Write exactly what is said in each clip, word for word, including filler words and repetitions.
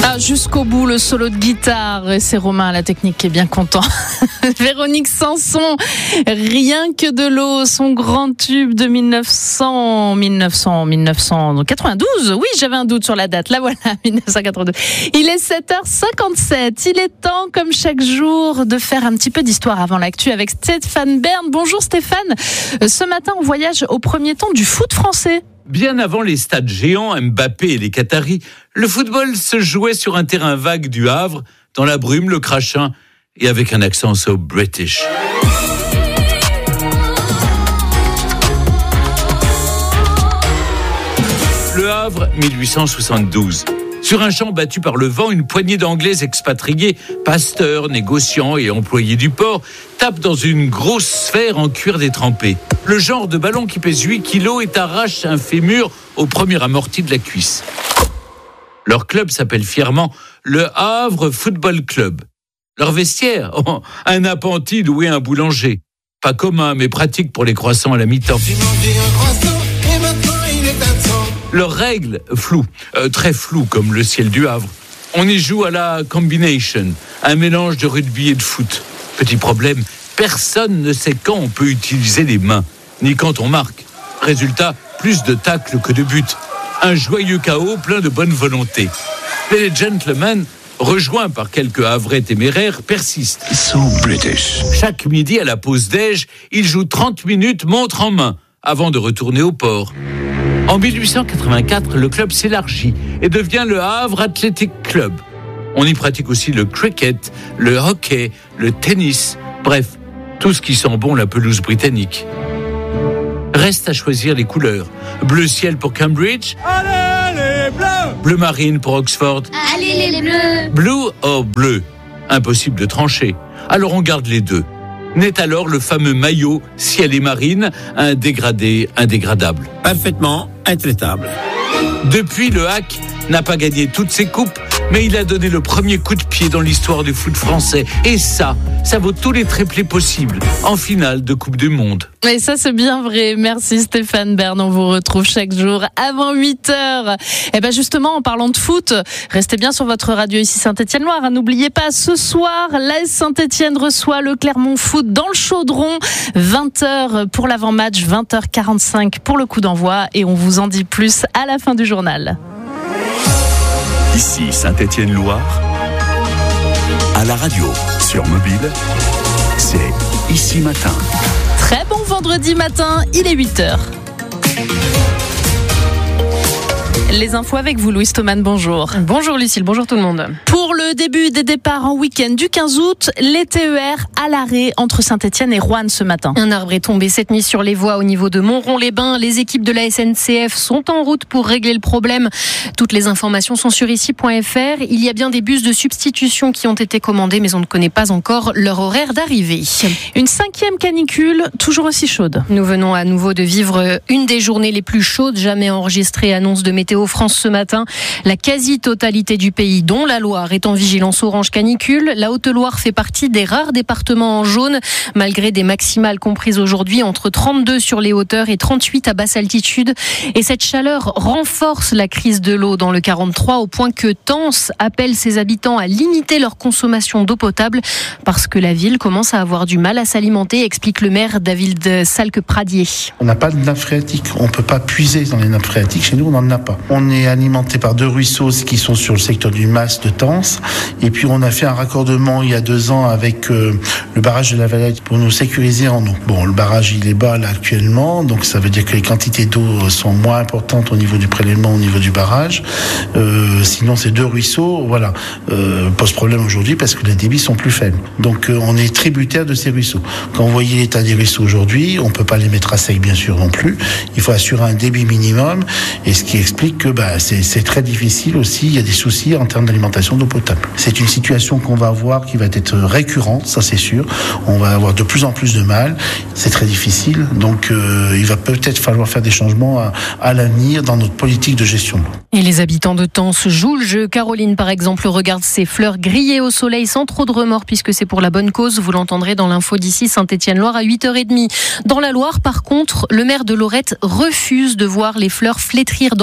Ah, jusqu'au bout, le solo de guitare. Et c'est Romain à la technique qui est bien content. Véronique Sanson, Rien que de l'eau, son grand tube de mille neuf cents, mille neuf cents, mille neuf cent quatre-vingt-douze. Oui, j'avais un doute sur la date. Là, voilà, mille neuf cent quatre-vingt-douze. Il est sept heures cinquante-sept. Il est temps, comme chaque jour, de faire un petit peu d'histoire avant l'actu avec Stéphane Bern. Bonjour Stéphane. Ce matin, on voyage au premier temps du foot français. Bien avant les stades géants, Mbappé et les Qataris, le football se jouait sur un terrain vague du Havre, dans la brume, le crachin, et avec un accent so British. Le Havre, mille huit cent soixante-douze. Sur un champ battu par le vent, une poignée d'Anglais expatriés, pasteurs, négociants et employés du port, tapent dans une grosse sphère en cuir détrempé. Le genre de ballon qui pèse huit kilos et t'arrache un fémur au premier amorti de la cuisse. Leur club s'appelle fièrement le Havre Football Club. Leur vestiaire, oh, un appentis loué à un boulanger. Pas commun, mais pratique pour les croissants à la mi-temps. Leurs règles, floues, euh, très floues comme le ciel du Havre. On y joue à la combination, un mélange de rugby et de foot. Petit problème, personne ne sait quand on peut utiliser les mains, ni quand on marque. Résultat, plus de tacles que de buts. Un joyeux chaos plein de bonne volonté. Les gentlemen, rejoints par quelques Havrais téméraires, persistent. So British. Chaque midi à la pause déj, ils jouent trente minutes montre en main, avant de retourner au port. En mille huit cent quatre-vingt-quatre, le club s'élargit et devient le Havre Athletic Club. On y pratique aussi le cricket, le hockey, le tennis, bref, tout ce qui sent bon la pelouse britannique. Reste à choisir les couleurs. Bleu ciel pour Cambridge. Allez les bleus! Bleu marine pour Oxford. Allez les bleus! Blue or bleu. Impossible de trancher. Alors on garde les deux. Naît alors le fameux maillot ciel et marine, un dégradé indégradable. Parfaitement intraitable. Depuis, le Hack n'a pas gagné toutes ses coupes, mais il a donné le premier coup de pied dans l'histoire du foot français. Et ça, ça vaut tous les triplés possibles en finale de Coupe du Monde. Et ça, c'est bien vrai. Merci Stéphane Bern. On vous retrouve chaque jour avant huit heures. Et ben justement, en parlant de foot, restez bien sur votre radio ici Saint-Étienne-Loire. N'oubliez pas, ce soir, l'A S Saint-Étienne reçoit le Clermont Foot dans le Chaudron. vingt heures pour l'avant-match, vingt heures quarante-cinq pour le coup d'envoi. Et on vous en dit plus à la fin du journal. Ici Saint-Étienne-Loire, à la radio, sur mobile, c'est Ici Matin. Très bon vendredi matin, il est huit heures. Les infos avec vous, Louise Thoman, bonjour. Bonjour Lucille, bonjour tout le monde. Pour le début des départs en week-end du quinze août, les T E R à l'arrêt entre Saint-Étienne et Roanne ce matin. Un arbre est tombé cette nuit sur les voies au niveau de Montron-les-Bains. Les équipes de la S N C F sont en route pour régler le problème. Toutes les informations sont sur ici point f r. Il y a bien des bus de substitution qui ont été commandés, mais on ne connaît pas encore leur horaire d'arrivée. Une cinquième canicule, toujours aussi chaude. Nous venons à nouveau de vivre une des journées les plus chaudes jamais enregistrées, annonce de Météo France ce matin. La quasi-totalité du pays, dont la Loire, est en vigilance orange canicule. La Haute-Loire fait partie des rares départements en jaune, malgré des maximales comprises aujourd'hui entre trente-deux sur les hauteurs et trente-huit à basse altitude. Et cette chaleur renforce la crise de l'eau dans le quarante-trois, au point que Tence appelle ses habitants à limiter leur consommation d'eau potable parce que la ville commence à avoir du mal à s'alimenter, explique le maire David Salque-Pradier. On n'a pas de nappe phréatique, on ne peut pas puiser dans les nappes phréatiques, chez nous on n'en a pas. On est alimenté par deux ruisseaux qui sont sur le secteur du Mas de Tence, et puis on a fait un raccordement il y a deux ans avec euh, le barrage de la Valette pour nous sécuriser en eau. Bon, le barrage il est bas là actuellement, donc ça veut dire que les quantités d'eau sont moins importantes au niveau du prélèvement, au niveau du barrage. Euh, sinon ces deux ruisseaux, voilà, euh, posent problème aujourd'hui parce que les débits sont plus faibles. Donc euh, on est tributaire de ces ruisseaux. Quand vous voyez l'état des ruisseaux aujourd'hui, on peut pas les mettre à sec bien sûr non plus. Il faut assurer un débit minimum, et ce qui explique que bah, c'est, c'est très difficile aussi. Il y a des soucis en termes d'alimentation d'eau potable. C'est une situation qu'on va voir qui va être récurrente, ça c'est sûr. On va avoir de plus en plus de mal. C'est très difficile. Donc euh, il va peut-être falloir faire des changements à, à l'avenir dans notre politique de gestion. Et les habitants de Tence jouent le jeu. Caroline, par exemple, regarde ses fleurs griller au soleil sans trop de remords puisque c'est pour la bonne cause. Vous l'entendrez dans l'info d'ici Saint-Étienne-Loire à huit heures trente. Dans la Loire, par contre, le maire de Lorette refuse de voir les fleurs flétrir dans leur peau.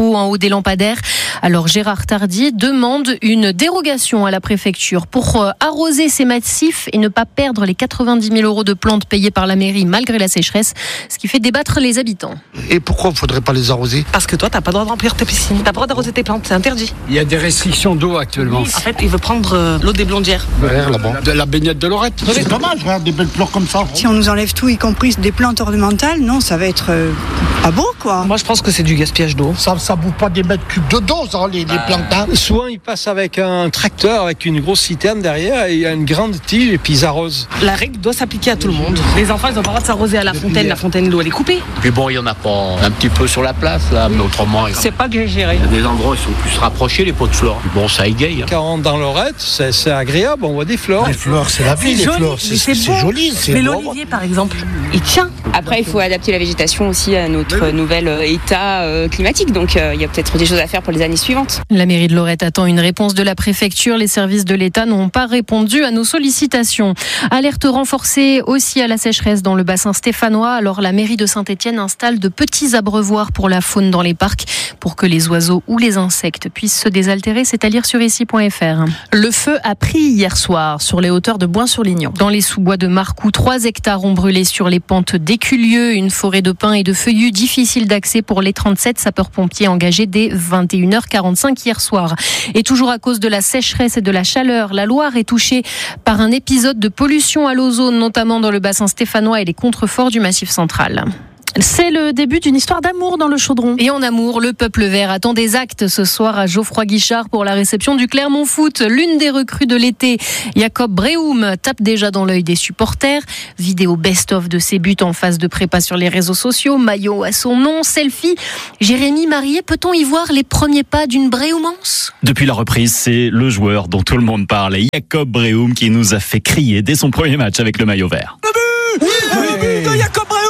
drapeaux en haut des lampadaires. Alors Gérard Tardy demande une dérogation à la préfecture pour arroser ces massifs et ne pas perdre les quatre-vingt-dix mille euros de plantes payées par la mairie malgré la sécheresse, ce qui fait débattre les habitants. Et pourquoi il ne faudrait pas les arroser ? Parce que toi, tu n'as pas le droit de remplir ta piscine. Tu n'as pas le droit d'arroser tes plantes, c'est interdit. Il y a des restrictions d'eau actuellement. En fait, il veut prendre euh, l'eau des blondières. Derrière là-bas. De la baignade de Lorette. C'est dommage, regarde des belles fleurs comme ça. Si on nous enlève tout, y compris des plantes ornementales, non, ça va être euh, pas beau, quoi. Moi, je pense que c'est du gaspillage d'eau. Ça ne bouffe pas des mètres cubes de dos, ça, les, les plantes. Hein. Souvent, ils passent avec un tracteur, avec une grosse citerne derrière, et il y a une grande tige, et puis ils arrosent. La règle doit s'appliquer à tout le monde. Les enfants, ils n'ont pas le droit de s'arroser à la fontaine. La fontaine d'eau, elle est coupée. Puis bon, il y en a pas un petit peu sur la place, là, mais autrement... C'est pas bien géré. Il y a des endroits où ils sont plus rapprochés, les pots de fleurs. Bon, ça égaye. Hein. Quand on rentre dans Lorette, c'est, c'est agréable, on voit des fleurs. Les fleurs, c'est la vie, les joli, fleurs. C'est, c'est, c'est joli. C'est mais beau. l'olivier, par exemple, il tient. Après, il faut adapter la végétation aussi à notre nouvel état climatique. Donc, il y a peut-être des choses à faire pour les années suivantes. La mairie de Lorette attend une réponse de la préfecture. Les services de l'État n'ont pas répondu à nos sollicitations. Alerte renforcée aussi à la sécheresse dans le bassin stéphanois. Alors, la mairie de Saint-Étienne installe de petits abreuvoirs pour la faune dans les parcs pour que les oiseaux ou les insectes puissent se désaltérer. C'est à lire sur ici point f r. Le feu a pris hier soir sur les hauteurs de Boin-sur-Lignon. Dans les sous-bois de Marcoux, trois hectares ont brûlé sur les pentes d'Éculieu. Une forêt de pins et de feuillus difficile d'accès pour les trente-sept sapeurs-pompiers engagés dès vingt et une heures quarante-cinq hier soir. Et toujours à cause de la sécheresse et de la chaleur, la Loire est touchée par un épisode de pollution à l'ozone, notamment dans le bassin stéphanois et les contreforts du Massif central. C'est le début d'une histoire d'amour dans le Chaudron. Et en amour, le Peuple Vert attend des actes ce soir à Geoffroy-Guichard pour la réception du Clermont Foot. L'une des recrues de l'été, Jacob Breum, tape déjà dans l'œil des supporters. Vidéo best-of de ses buts en phase de prépa sur les réseaux sociaux. Maillot à son nom, selfie. Jérémy Marié, peut-on y voir les premiers pas d'une Breumance ? Depuis la reprise, c'est le joueur dont tout le monde parle, Jacob Breum, qui nous a fait crier dès son premier match avec le maillot vert. Le but, oui, le but de Jacob Breum.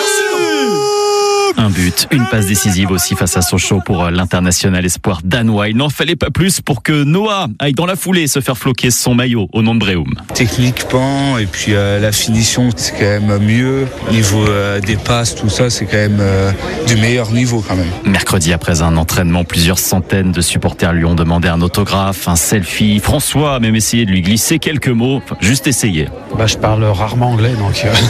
Un but, une passe décisive aussi face à Sochaux pour l'international espoir danois. Il n'en fallait pas plus pour que Noah aille dans la foulée se faire floquer son maillot au nom de Breum. Techniquement, et puis euh, la finition, c'est quand même mieux. Niveau euh, des passes, tout ça, c'est quand même euh, du meilleur niveau quand même. Mercredi, après un entraînement, plusieurs centaines de supporters lui ont demandé un autographe, un selfie. François a même essayé de lui glisser quelques mots, enfin, juste essayer. Bah, je parle rarement anglais, donc... Euh...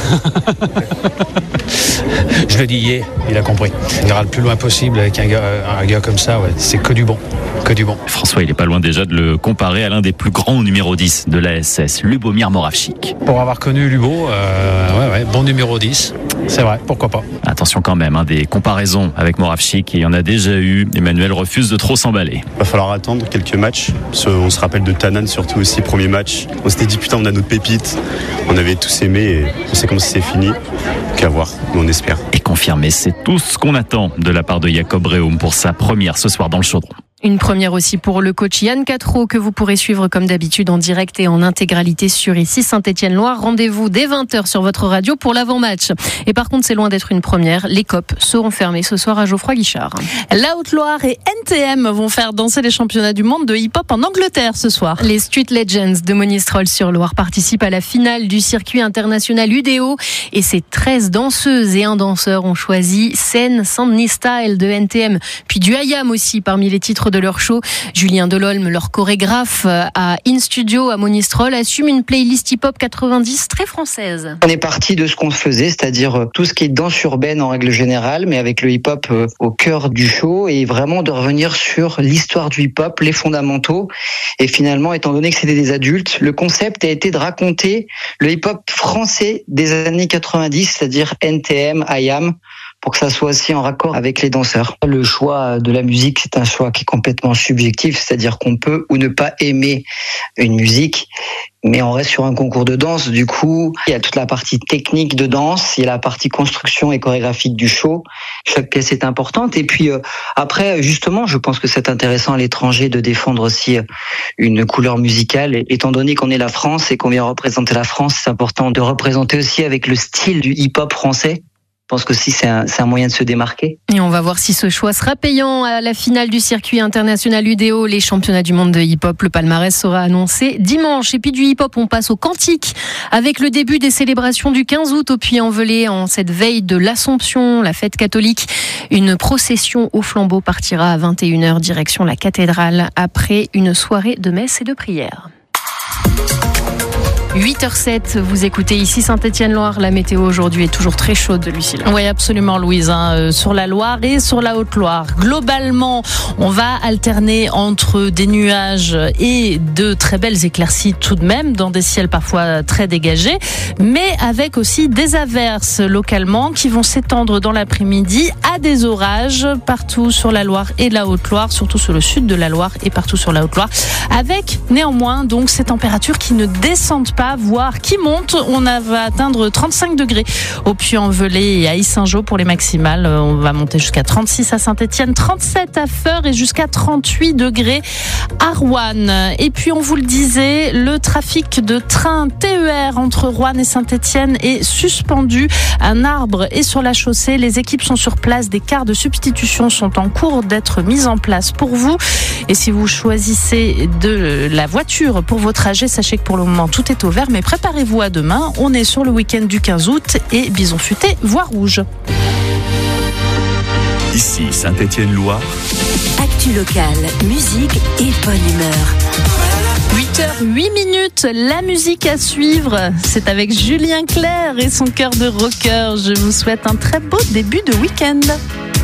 Je le dis hier, il a compris. Il ira le plus loin possible avec un gars, un gars comme ça, ouais. C'est que du bon, que du bon. François, il est pas loin déjà de le comparer à l'un des plus grands numéro dix de l'A S S, Lubomir Moravchik. Pour avoir connu Lubo, euh, ouais, ouais, bon numéro dix, c'est vrai, pourquoi pas. Attention quand même, hein, des comparaisons avec Moravchik, il y en a déjà eu. Emmanuel refuse de trop s'emballer. Il va falloir attendre quelques matchs. On se rappelle de Tanan, surtout aussi, premier match. On s'était dit, putain, on a notre pépite. On avait tous aimé et on sait comment c'est fini. Qu'à voir, on espère. Et confirmé, c'est tout ce qu'on attend de la part de Jacob Breum pour sa première ce soir dans le Chaudron. Une première aussi pour le coach Yann Quatreau que vous pourrez suivre comme d'habitude en direct et en intégralité sur ici Saint-Étienne-Loire. Rendez-vous dès vingt heures sur votre radio pour l'avant-match. Et par contre, c'est loin d'être une première. Les C O P seront fermés ce soir à Geoffroy-Guichard. La Haute-Loire et N T M vont faire danser les championnats du monde de hip-hop en Angleterre ce soir. Les Street Legends de Monistrol-sur-Loire participent à la finale du circuit international U D O et ces treize danseuses et un danseur ont choisi Scène Sandney Style de N T M, puis du I A M aussi parmi les titres de leur show. Julien Delolme, leur chorégraphe à In Studio à Monistrol, assume une playlist hip-hop quatre-vingt-dix très française. On est parti de ce qu'on faisait, c'est-à-dire tout ce qui est danse urbaine en règle générale, mais avec le hip-hop au cœur du show et vraiment de revenir sur l'histoire du hip-hop, les fondamentaux. Et finalement, étant donné que c'était des adultes, le concept a été de raconter le hip-hop français des années quatre-vingt-dix, c'est-à-dire N T M, I A M, pour que ça soit aussi en raccord avec les danseurs. Le choix de la musique, c'est un choix qui est complètement subjectif, c'est-à-dire qu'on peut ou ne pas aimer une musique, mais on reste sur un concours de danse. Du coup, il y a toute la partie technique de danse, il y a la partie construction et chorégraphique du show. Chaque pièce est importante. Et puis euh, après, justement, je pense que c'est intéressant à l'étranger de défendre aussi une couleur musicale. Et, étant donné qu'on est la France et qu'on vient représenter la France, c'est important de représenter aussi avec le style du hip-hop français. pense que si c'est un, c'est un moyen de se démarquer. Et on va voir si ce choix sera payant à la finale du circuit international U D O, les championnats du monde de hip-hop. Le palmarès sera annoncé dimanche. Et puis du hip-hop, on passe au cantique avec le début des célébrations du quinze août au Puy-en-Velay en cette veille de l'Assomption, la fête catholique. Une procession au flambeau partira à vingt et une heures direction la cathédrale après une soirée de messe et de prière. huit heures zéro sept, vous écoutez ici Saint-Étienne-Loire. La météo aujourd'hui est toujours très chaude, Lucille. Oui, absolument, Louise, hein, euh, sur la Loire et sur la Haute-Loire. Globalement, on va alterner entre des nuages et de très belles éclaircies tout de même, dans des ciels parfois très dégagés, mais avec aussi des averses localement qui vont s'étendre dans l'après-midi à des orages partout sur la Loire et la Haute-Loire, surtout sur le sud de la Loire et partout sur la Haute-Loire, avec néanmoins donc ces températures qui ne descendent pas, voire qui montent. On va atteindre trente-cinq degrés au Puy-en-Velay et à Yssingeaux pour les maximales. On va monter jusqu'à trente-six à Saint-Étienne, trente-sept à Feurs et jusqu'à trente-huit degrés à Roanne. Et puis on vous le disait, le trafic de train T E R entre Roanne et Saint-Étienne est suspendu. Un arbre est sur la chaussée. Les équipes sont sur place. Des cars de substitution sont en cours d'être mis en place pour vous. Et si vous choisissez de la voiture pour vos trajets, sachez que pour le moment tout est au vert, mais préparez-vous à demain. On est sur le week-end du quinze août et bison futé, voie rouge. Ici Saint-Étienne-Loire. Actu locale, musique et bonne humeur. huit heures huit minutes, la musique à suivre, c'est avec Julien Clerc et son cœur de rocker. Je vous souhaite un très beau début de week-end.